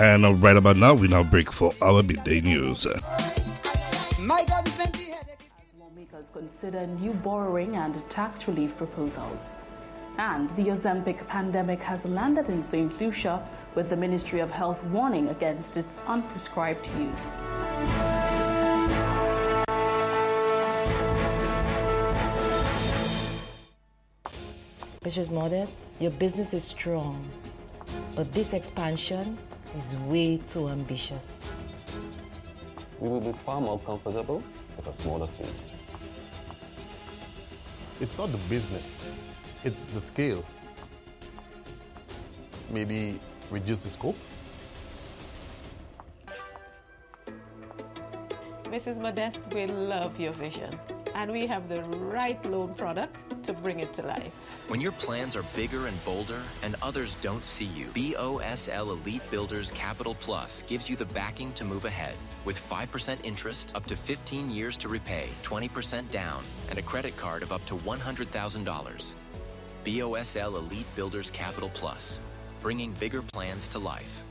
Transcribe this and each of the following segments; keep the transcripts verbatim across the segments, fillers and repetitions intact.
And right about now, we now break for our midday news. Lawmakers consider new borrowing and tax relief proposals. And the Ozempic pandemic has landed in Saint Lucia, with the Ministry of Health warning against its unprescribed use. Missus Modest, your business is strong, but this expansion is way too ambitious. We will be far more comfortable with a smaller fleet. It's not the business, it's the scale. Maybe reduce the scope? Missus Modeste, we love your vision, and we have the right loan product to bring it to life. When your plans are bigger and bolder and others don't see you, B O S L Elite Builders Capital Plus gives you the backing to move ahead. With five percent interest, up to fifteen years to repay, twenty percent down, and a credit card of up to one hundred thousand dollars. B O S L Elite Builders Capital Plus, bringing bigger plans to life.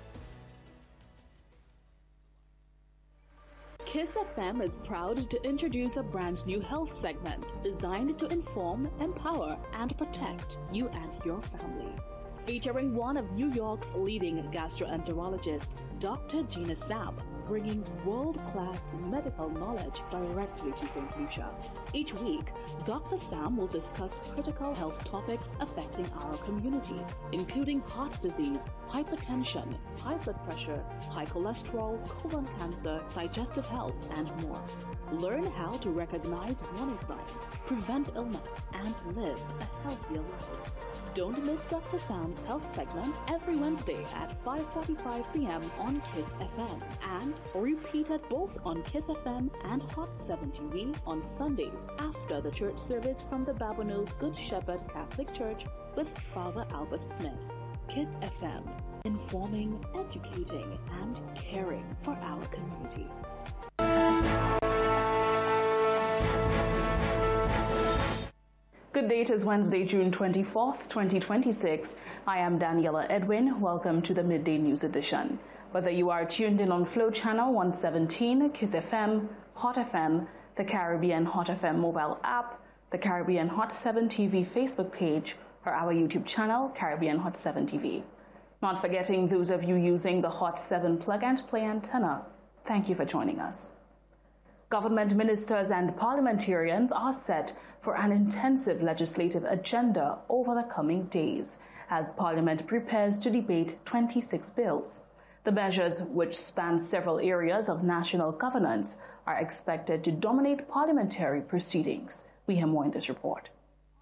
Kiss F M is proud to introduce a brand new health segment designed to inform, empower, and protect you and your family. Featuring one of New York's leading gastroenterologists, Doctor Gina Sam, bringing world-class medical knowledge directly to Saint Lucia. Each week, Doctor Sam will discuss critical health topics affecting our community, including heart disease, hypertension, high blood pressure, high cholesterol, colon cancer, digestive health, and more. Learn how to recognize warning signs, prevent illness, and live a healthier life. Don't miss Doctor Sam's health segment every Wednesday at five forty-five p.m. on Kiss F M, and repeated both on Kiss F M and Hot seven T V on Sundays after the church service from the Babonneau Good Shepherd Catholic Church with Father Albert Smith. Kiss F M, informing, educating, and caring for our community. Good day, it is Wednesday, June twenty-fourth, twenty twenty-six. I am Daniela Edwin. Welcome to the Midday News Edition. Whether you are tuned in on Flow Channel one seventeen, Kiss F M, Hot F M, the Caribbean Hot F M mobile app, the Caribbean Hot seven T V Facebook page, or our YouTube channel, Caribbean Hot seven T V. Not forgetting those of you using the Hot seven plug-and-play antenna. Thank you for joining us. Government ministers and parliamentarians are set for an intensive legislative agenda over the coming days as Parliament prepares to debate twenty-six bills. The measures, which span several areas of national governance, are expected to dominate parliamentary proceedings. We hear more in this report.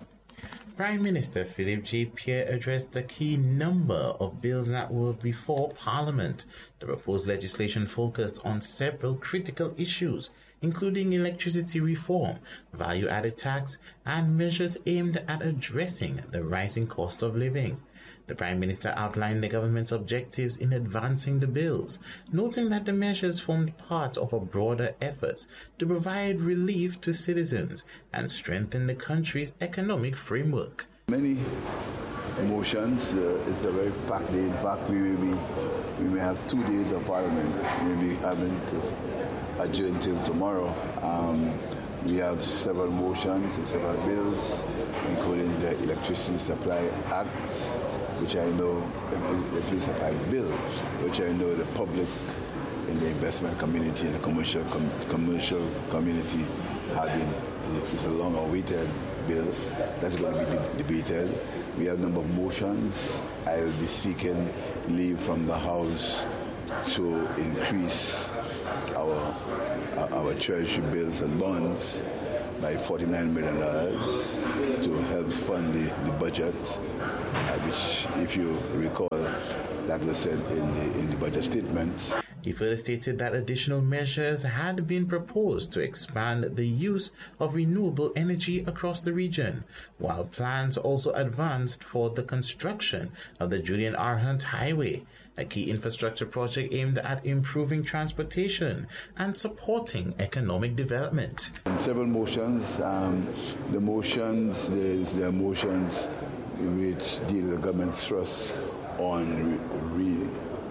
Prime Minister Philip J. Pierre addressed the key number of bills that were before Parliament. The proposed legislation focused on several critical issues, including electricity reform, value-added tax, and measures aimed at addressing the rising cost of living. The Prime Minister outlined the government's objectives in advancing the bills, noting that the measures formed part of a broader effort to provide relief to citizens and strengthen the country's economic framework. Many motions, uh, it's a very packed day. In fact, we will be, we may have two days of Parliament. We will be having to adjourn till tomorrow. Um, we have several motions and several bills, including the Electricity Supply Act, which I know, the Electricity Supply Bill, which I know the public in the investment community and the commercial com- commercial community have been, it's a long-awaited bill that's going to be de- debated. We have a number of motions. I will be seeking leave from the House to increase our our treasury bills and bonds by forty-nine million dollars to help fund the, the budget, uh, which, if you recall, that was said in the, in the budget statement. He further stated that additional measures had been proposed to expand the use of renewable energy across the region, while plans also advanced for the construction of the Julian R. Hunt Highway, a key infrastructure project aimed at improving transportation and supporting economic development. In several motions, um, the motions, there's, there are motions which deal with the government's thrust on re- re- renewable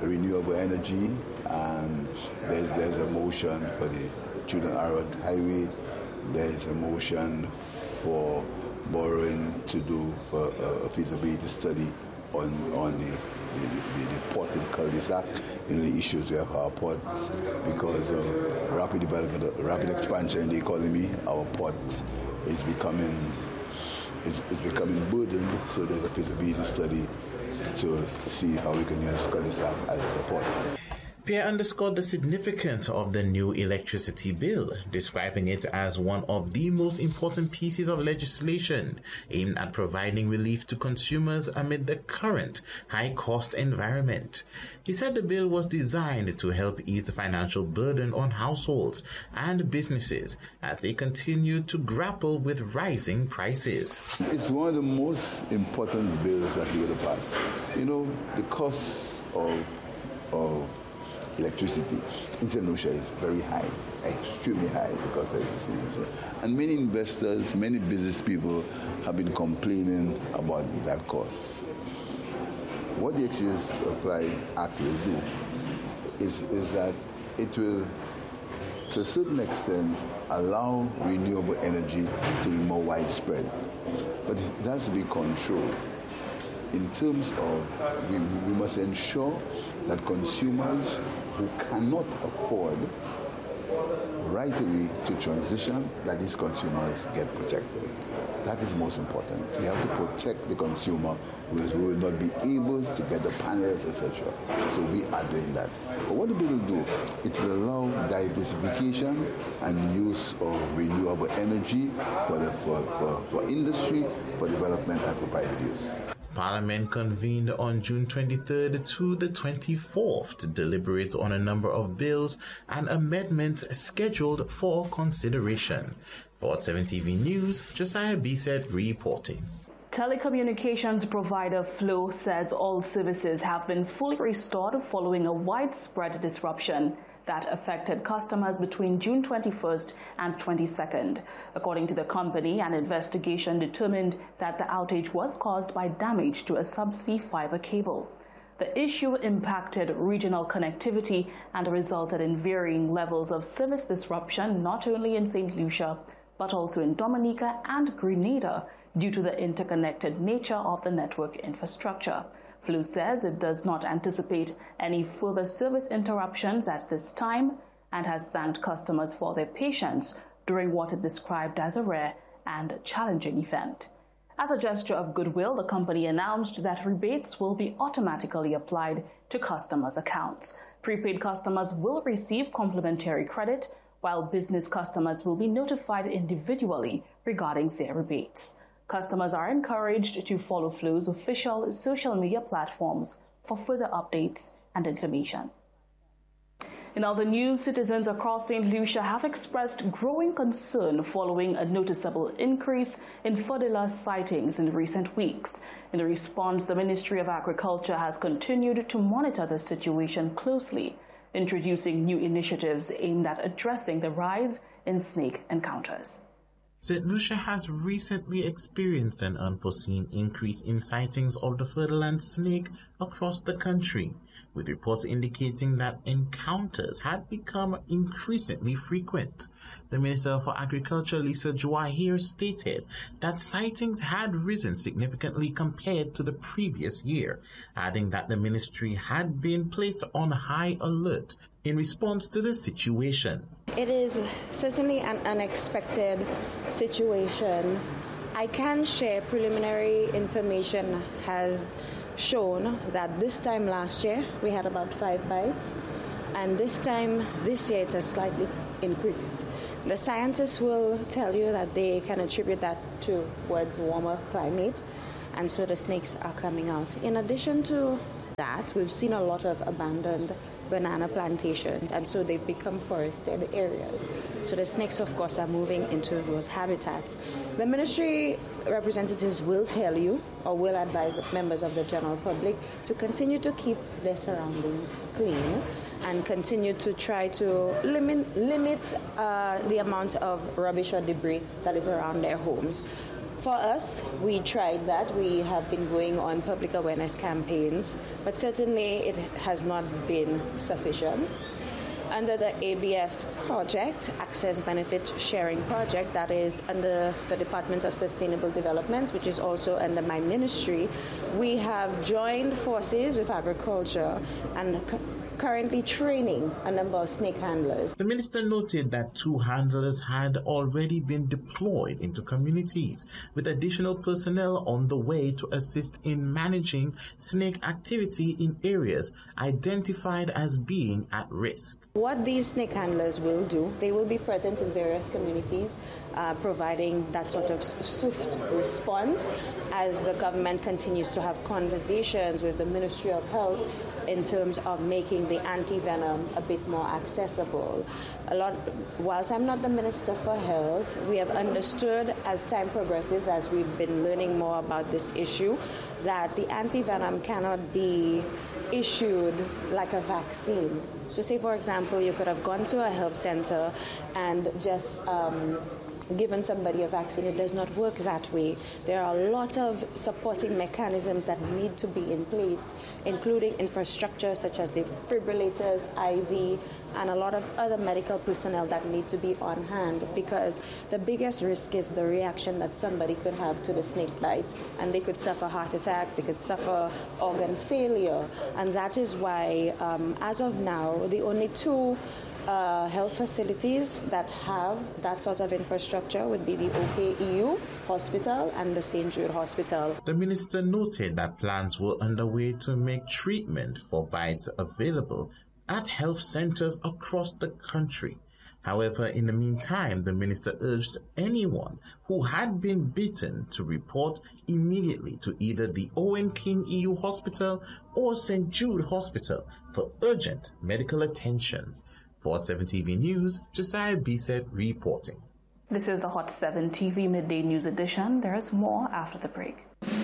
renewable energy, and there's, there's a motion for the Trinidad Highway. There's a motion for borrowing to do for a feasibility study on, on the The, the, the port in cul-de-sac, you know, the issues we have our ports because of rapid development, rapid expansion in the economy. Our port is becoming is, is becoming burdened, so there's a feasibility study to see how we can use cul-de-sac as a port. Pierre underscored the significance of the new electricity bill, describing it as one of the most important pieces of legislation aimed at providing relief to consumers amid the current high-cost environment. He said the bill was designed to help ease the financial burden on households and businesses as they continue to grapple with rising prices. It's one of the most important bills that we will pass. You know, the cost of, of electricity in Saint Lucia is very high, extremely high because of electricity. And many investors, many business people have been complaining about that cost. What the Exchange Supply Act will do is, is that it will, to a certain extent, allow renewable energy to be more widespread. But it has to be controlled. In terms of, we, we must ensure that consumers who cannot afford right away to transition, that these consumers get protected. That is most important. We have to protect the consumer because we will not be able to get the panels, et cetera. So we are doing that. But what the bill will do, it will allow diversification and use of renewable energy for, the, for, for, for industry, for development, and for private use. Parliament convened on June twenty-third to the twenty-fourth to deliberate on a number of bills and amendments scheduled for consideration. For seven T V News, Josiah Bisset reporting. Telecommunications provider Flow says all services have been fully restored following a widespread disruption that affected customers between June twenty-first and twenty-second. According to the company, an investigation determined that the outage was caused by damage to a subsea fiber cable. The issue impacted regional connectivity and resulted in varying levels of service disruption not only in Saint Lucia, but also in Dominica and Grenada due to the interconnected nature of the network infrastructure. Flow says it does not anticipate any further service interruptions at this time and has thanked customers for their patience during what it described as a rare and challenging event. As a gesture of goodwill, the company announced that rebates will be automatically applied to customers' accounts. Prepaid customers will receive complimentary credit, while business customers will be notified individually regarding their rebates. Customers are encouraged to follow Flow's official social media platforms for further updates and information. In other news, citizens across Saint Lucia have expressed growing concern following a noticeable increase in Fodilla sightings in recent weeks. In response, the Ministry of Agriculture has continued to monitor the situation closely, introducing new initiatives aimed at addressing the rise in snake encounters. Saint Lucia has recently experienced an unforeseen increase in sightings of the Ferdinand snake across the country, with reports indicating that encounters had become increasingly frequent. The Minister for Agriculture, Lisa Juahir, stated that sightings had risen significantly compared to the previous year, adding that the ministry had been placed on high alert in response to the situation. It is certainly an unexpected situation. I can share preliminary information has shown that this time last year we had about five bites, and this time this year it has slightly increased. The scientists will tell you that they can attribute that towards warmer climate, and so the snakes are coming out. In addition to that, we've seen a lot of abandoned banana plantations, and so they've become forested areas. So the snakes, of course, are moving into those habitats. The ministry representatives will tell you or will advise members of the general public to continue to keep their surroundings clean and continue to try to limit, limit uh, the amount of rubbish or debris that is around their homes. For us, we tried that. We have been going on public awareness campaigns, but certainly it has not been sufficient. Under the A B S project, Access Benefit Sharing Project, that is under the Department of Sustainable Development, which is also under my ministry, we have joined forces with agriculture and c- currently training a number of snake handlers. The minister noted that two handlers had already been deployed into communities, with additional personnel on the way to assist in managing snake activity in areas identified as being at risk. What these snake handlers will do, they will be present in various communities, uh, providing that sort of swift response as the government continues to have conversations with the Ministry of Health in terms of making the anti-venom a bit more accessible. A lot, whilst I'm not the Minister for Health, we have understood as time progresses, as we've been learning more about this issue, that the anti-venom cannot be issued like a vaccine. So say, for example, you could have gone to a health center and just um, given somebody a vaccine. It does not work that way. There are a lot of supporting mechanisms that need to be in place, including infrastructure such as defibrillators, I V, and a lot of other medical personnel that need to be on hand, because the biggest risk is the reaction that somebody could have to the snake bite, and they could suffer heart attacks, they could suffer organ failure, and that is why, um, as of now, the only two Uh, health facilities that have that sort of infrastructure would be the O K E U Hospital and the Saint Jude Hospital. The minister noted that plans were underway to make treatment for bites available at health centers across the country. However, in the meantime, the minister urged anyone who had been bitten to report immediately to either the Owen King E U Hospital or Saint Jude Hospital for urgent medical attention. For seven T V News, Josiah Bisset reporting. This is the Hot seven T V Midday News Edition. There is more after the break.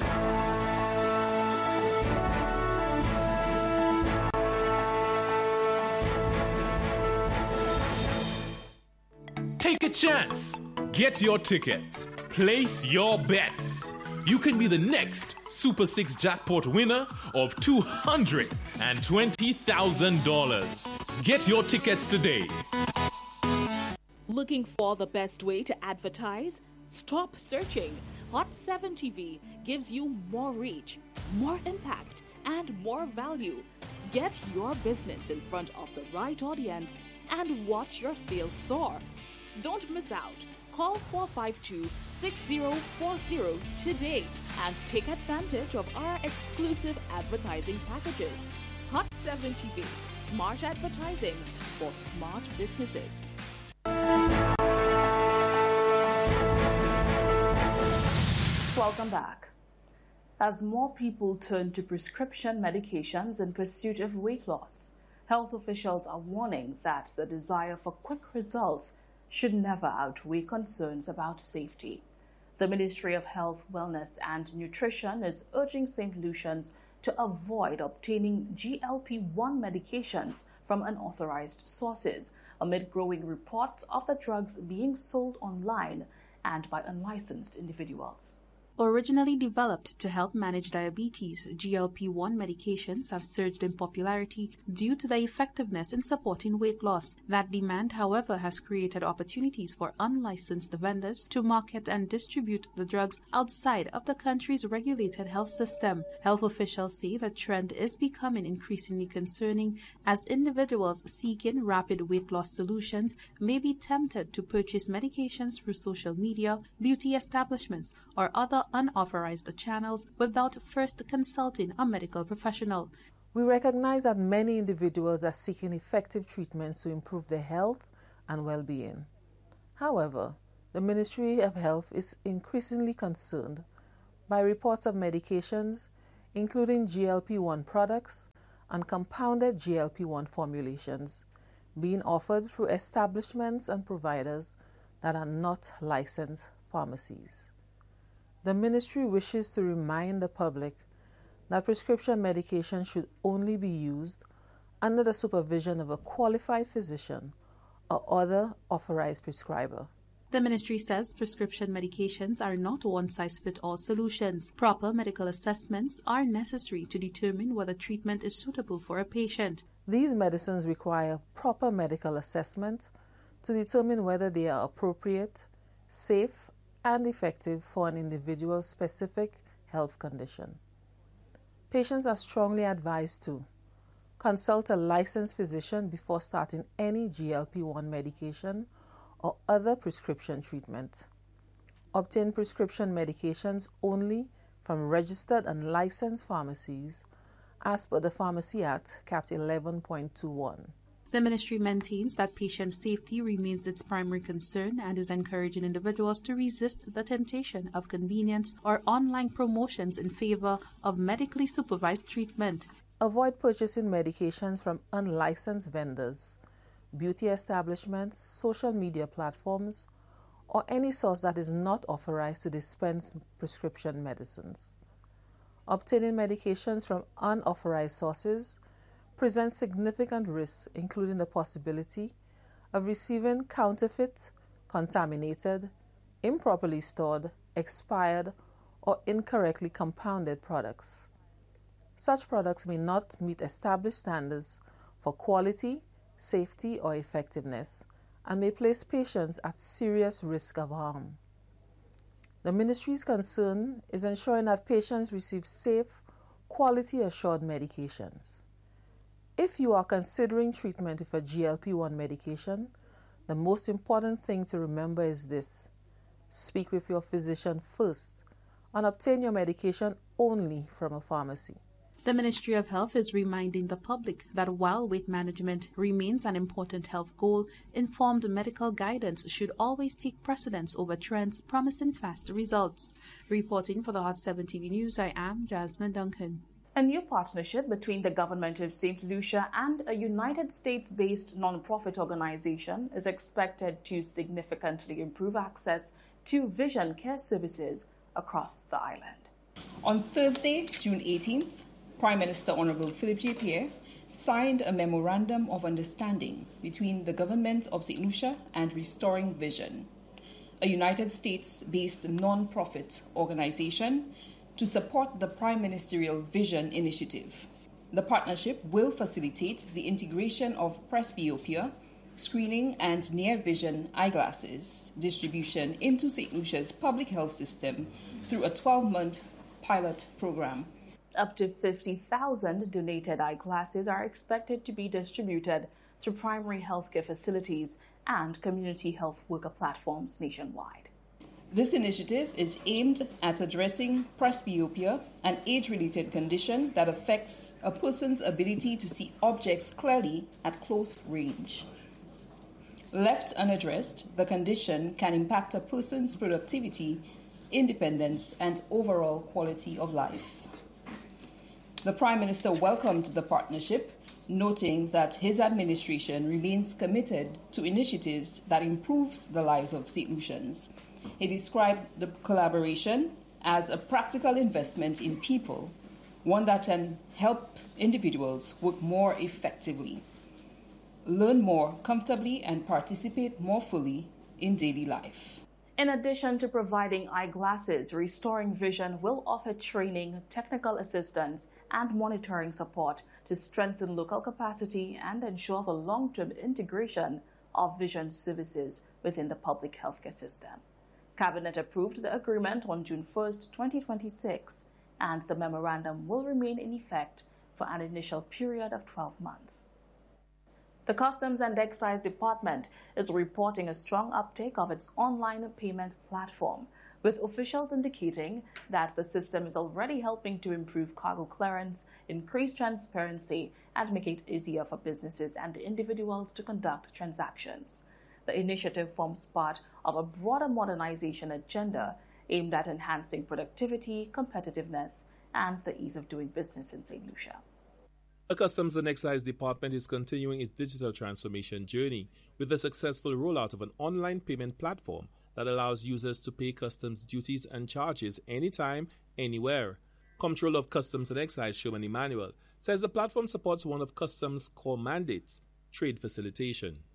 Take a chance. Get your tickets. Place your bets. You can be the next Super six jackpot winner of two hundred twenty thousand dollars. Get your tickets today. Looking for the best way to advertise? Stop searching. Hot seven T V gives you more reach, more impact, and more value. Get your business in front of the right audience and watch your sales soar. Don't miss out. Call four five two, six zero four zero today and take advantage of our exclusive advertising packages. Hot seven T V, smart advertising for smart businesses. Welcome back. As more people turn to prescription medications in pursuit of weight loss, health officials are warning that the desire for quick results should never outweigh concerns about safety. The Ministry of Health, Wellness and Nutrition is urging Saint Lucians to avoid obtaining G L P one medications from unauthorized sources amid growing reports of the drugs being sold online and by unlicensed individuals. Originally developed to help manage diabetes, G L P one medications have surged in popularity due to their effectiveness in supporting weight loss. That demand, however, has created opportunities for unlicensed vendors to market and distribute the drugs outside of the country's regulated health system. Health officials say the trend is becoming increasingly concerning as individuals seeking rapid weight loss solutions may be tempted to purchase medications through social media, beauty establishments, or other unauthorized channels without first consulting a medical professional. We recognize that many individuals are seeking effective treatments to improve their health and well-being. However, the Ministry of Health is increasingly concerned by reports of medications, including G L P one products and compounded G L P one formulations, being offered through establishments and providers that are not licensed pharmacies. The Ministry wishes to remind the public that prescription medication should only be used under the supervision of a qualified physician or other authorized prescriber. The ministry says prescription medications are not one-size-fits-all solutions. Proper medical assessments are necessary to determine whether treatment is suitable for a patient. These medicines require proper medical assessment to determine whether they are appropriate, safe, and effective for an individual's specific health condition. Patients are strongly advised to consult a licensed physician before starting any G L P one medication or other prescription treatment. Obtain prescription medications only from registered and licensed pharmacies as per the Pharmacy Act, Cap eleven point two one. The ministry maintains that patient safety remains its primary concern and is encouraging individuals to resist the temptation of convenience or online promotions in favor of medically supervised treatment. Avoid purchasing medications from unlicensed vendors, beauty establishments, social media platforms, or any source that is not authorized to dispense prescription medicines. Obtaining medications from unauthorized sources presents significant risks, including the possibility of receiving counterfeit, contaminated, improperly stored, expired, or incorrectly compounded products. Such products may not meet established standards for quality, safety, or effectiveness, and may place patients at serious risk of harm. The ministry's concern is ensuring that patients receive safe, quality-assured medications. If you are considering treatment with a G L P one medication, the most important thing to remember is this: speak with your physician first and obtain your medication only from a pharmacy. The Ministry of Health is reminding the public that while weight management remains an important health goal, informed medical guidance should always take precedence over trends promising fast results. Reporting for the Hot seven T V News, I am Jasmine Duncan. A new partnership between the government of Saint Lucia and a United States-based non-profit organization is expected to significantly improve access to vision care services across the island. On Thursday, June eighteenth, Prime Minister Honorable Philip J. Pierre signed a memorandum of understanding between the government of Saint Lucia and Restoring Vision, a United States-based non-profit organization to support the Prime Ministerial Vision Initiative. The partnership will facilitate the integration of presbyopia, screening, and near-vision eyeglasses distribution into Saint Lucia's public health system through a twelve-month pilot program. Up to fifty thousand donated eyeglasses are expected to be distributed through primary healthcare facilities and community health worker platforms nationwide. This initiative is aimed at addressing presbyopia, an age-related condition that affects a person's ability to see objects clearly at close range. Left unaddressed, the condition can impact a person's productivity, independence, and overall quality of life. The Prime Minister welcomed the partnership, noting that his administration remains committed to initiatives that improves the lives of Saint Lucians. He described the collaboration as a practical investment in people, one that can help individuals work more effectively, learn more comfortably, and participate more fully in daily life. In addition to providing eyeglasses, Restoring Vision will offer training, technical assistance, and monitoring support to strengthen local capacity and ensure the long-term integration of vision services within the public healthcare system. Cabinet approved the agreement on June first, twenty twenty-six, and the memorandum will remain in effect for an initial period of twelve months. The Customs and Excise Department is reporting a strong uptake of its online payment platform, with officials indicating that the system is already helping to improve cargo clearance, increase transparency, and make it easier for businesses and individuals to conduct transactions. The initiative forms part of a broader modernization agenda aimed at enhancing productivity, competitiveness, and the ease of doing business in Saint Lucia. The Customs and Excise Department is continuing its digital transformation journey with the successful rollout of an online payment platform that allows users to pay customs duties and charges anytime, anywhere. Comptroller of Customs and Excise, Sherman Emmanuel, says the platform supports one of Customs' core mandates, trade facilitation.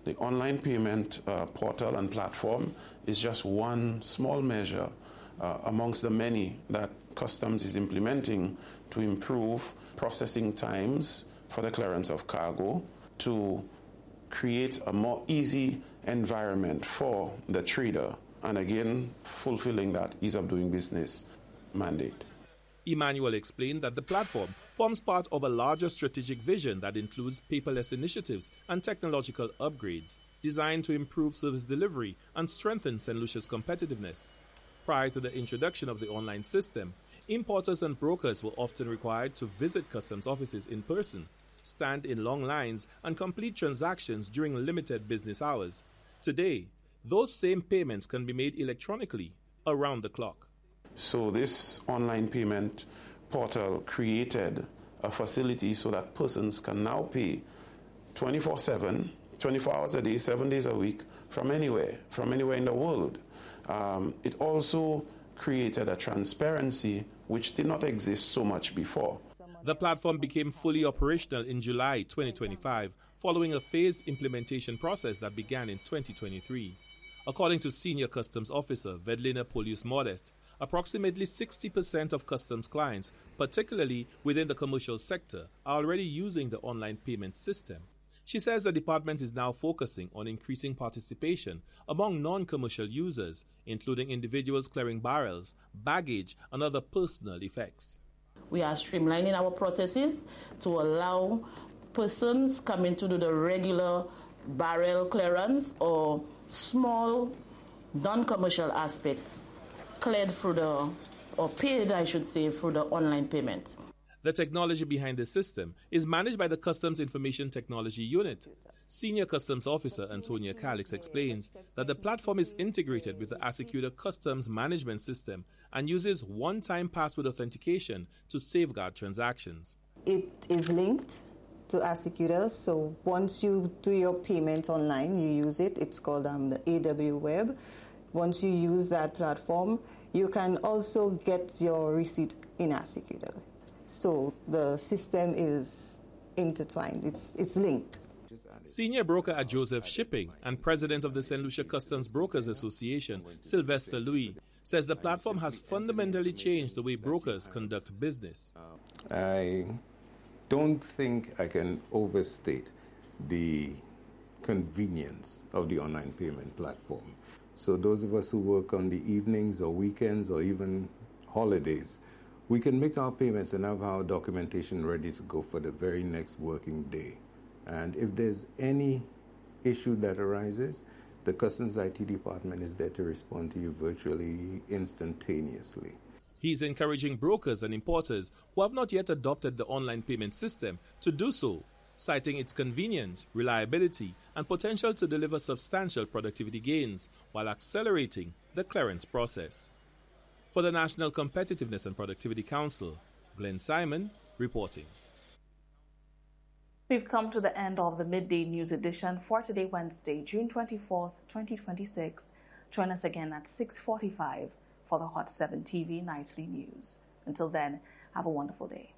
The online payment uh, portal and platform is just one small measure uh, amongst the many that Customs is implementing to improve processing times for the clearance of cargo, to create a more easy environment for the trader, and again, fulfilling that ease of doing business mandate. Emmanuel explained that the platform forms part of a larger strategic vision that includes paperless initiatives and technological upgrades designed to improve service delivery and strengthen Saint Lucia's competitiveness. Prior to the introduction of the online system, importers and brokers were often required to visit customs offices in person, stand in long lines, and complete transactions during limited business hours. Today, those same payments can be made electronically around the clock. So this online payment portal created a facility so that persons can now pay twenty-four seven, twenty-four hours a day, seven days a week, from anywhere, from anywhere in the world. Um, it also created a transparency which did not exist so much before. The platform became fully operational in July twenty twenty-five, following a phased implementation process that began in twenty twenty-three. According to Senior Customs Officer Vedlina Polius Modest, approximately sixty percent of customs clients, particularly within the commercial sector, are already using the online payment system. She says the department is now focusing on increasing participation among non-commercial users, including individuals clearing barrels, baggage, and other personal effects. We are streamlining our processes to allow persons coming to do the regular barrel clearance or small non-commercial aspects cleared through the, or paid, I should say, through the online payment. The technology behind the system is managed by the Customs Information Technology Unit. Senior Customs Officer Antonia Calix explains that the platform is integrated with the Asecuda Customs Management System and uses one-time password authentication to safeguard transactions. It is linked to Asecuda, so once you do your payment online, you use it. It's called um, the A W Web. Once you use that platform, you can also get your receipt in Asecuda. So the system is intertwined, it's, it's linked. Senior broker at Joseph Shipping and president of the Saint Lucia Customs Brokers Association, Sylvester Louis, says the platform has fundamentally changed the way brokers conduct business. I don't think I can overstate the convenience of the online payment platform. So those of us who work on the evenings or weekends or even holidays, we can make our payments and have our documentation ready to go for the very next working day. And if there's any issue that arises, the Customs I T department is there to respond to you virtually instantaneously. He's encouraging brokers and importers who have not yet adopted the online payment system to do so, citing its convenience, reliability, and potential to deliver substantial productivity gains while accelerating the clearance process. For the National Competitiveness and Productivity Council, Glenn Simon reporting. We've come to the end of the Midday News edition for today, Wednesday, June twenty-fourth, twenty twenty-six. Join us again at six forty-five for the Hot seven T V Nightly News. Until then, have a wonderful day.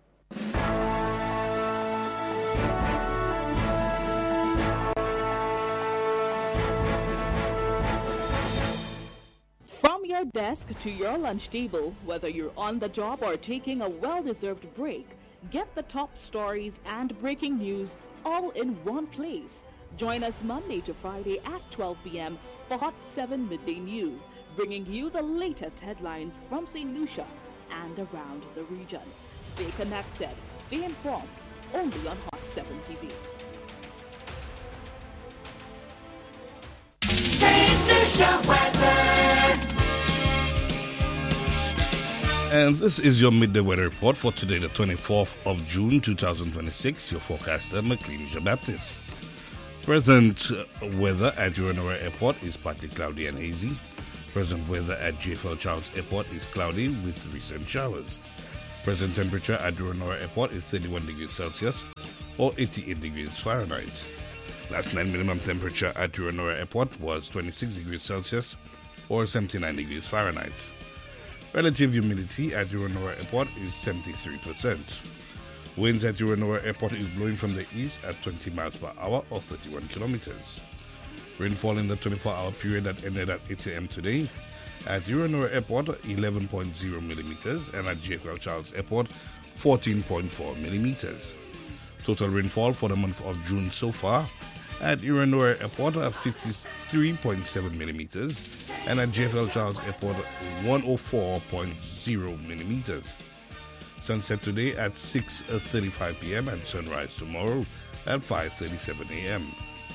From your desk to your lunch table, whether you're on the job or taking a well-deserved break, get the top stories and breaking news all in one place. Join us Monday to Friday at twelve p.m. for Hot seven Midday News, bringing you the latest headlines from Saint Lucia and around the region. Stay connected, stay informed, only on Hot seven T V. Saint Lucia weather. And this is your midday weather report for today, the twenty-fourth of June, two thousand twenty-six. Your forecaster, McLean Jean-Baptiste. Present weather at Urinnura Airport is partly cloudy and hazy. Present weather at J F L Charles Airport is cloudy with recent showers. Present temperature at Urinnura Airport is thirty-one degrees Celsius or eighty-eight degrees Fahrenheit. Last night minimum temperature at Urinnura Airport was twenty-six degrees Celsius or seventy-nine degrees Fahrenheit. Relative humidity at Urinnura Airport is seventy-three percent. Winds at Urinnura Airport is blowing from the east at twenty miles per hour or thirty-one kilometers. Rainfall in the twenty-four hour period that ended at eight a.m. today. At Uranora Airport, eleven point zero millimeters, and at J F L Charles Airport, fourteen point four millimeters. Total rainfall for the month of June so far. At Uranora Airport, fifty-three point seven millimeters, and at J F L Charles Airport, one hundred four point zero millimeters. Sunset today at six thirty-five p.m. and sunrise tomorrow at five thirty-seven a.m.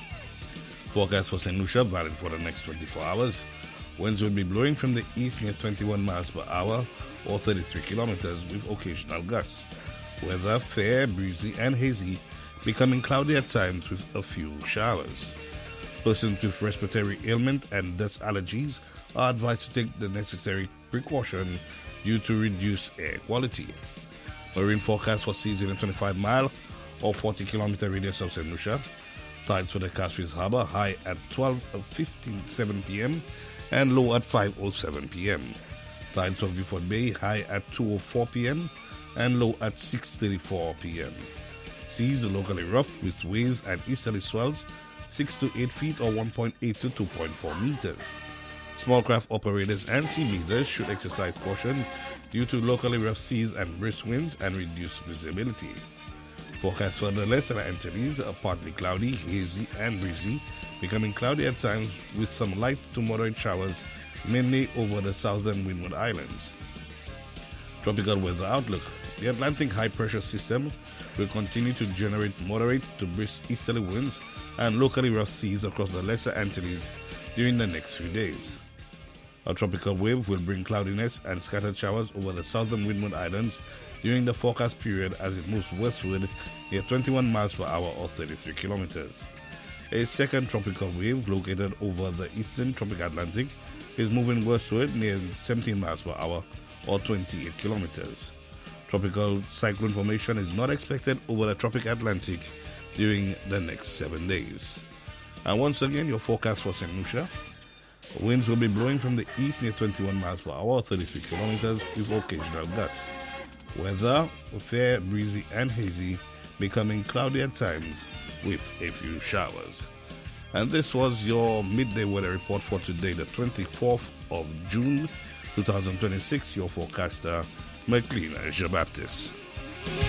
Forecast for Saint Lucia valid for the next twenty-four hours. Winds will be blowing from the east near twenty-one miles per hour or thirty-three kilometers with occasional gusts. Weather fair, breezy and hazy, becoming cloudy at times with a few showers. Persons with respiratory ailment and dust allergies are advised to take the necessary precaution due to reduced air quality. Marine forecast for seas in a twenty-five mile or forty kilometer radius of Saint Lucia. Tides for the Castries Harbour high at twelve fifty-seven p.m. and low at five oh seven p.m. Tides for Vieux Bay high at two oh four p.m. and low at six thirty-four p.m. Seas locally rough with waves and easterly swells six to eight feet or one point eight to two point four meters. Small craft operators and sea leaders should exercise caution due to locally rough seas and brisk winds and reduced visibility. Forecast for the Lesser Antilles are partly cloudy, hazy and breezy, becoming cloudy at times with some light to moderate showers, mainly over the southern Windward Islands. Tropical weather outlook. The Atlantic high pressure system will continue to generate moderate to brisk easterly winds and locally rough seas across the Lesser Antilles during the next few days. A tropical wave will bring cloudiness and scattered showers over the southern Windward Islands during the forecast period as it moves westward near twenty-one miles per hour or thirty-three kilometers. A second tropical wave located over the eastern tropic Atlantic is moving westward near seventeen miles per hour or twenty-eight kilometers. Tropical cyclone formation is not expected over the tropic Atlantic during the next seven days. And once again, your forecast for Saint Lucia. Winds will be blowing from the east near twenty-one miles per hour or thirty-three kilometers with occasional gusts. Weather fair, breezy and hazy, becoming cloudy at times with a few showers. And this was your midday weather report for today, the twenty-fourth of June, twenty twenty-six. Your forecaster, McLean Jean-Baptiste.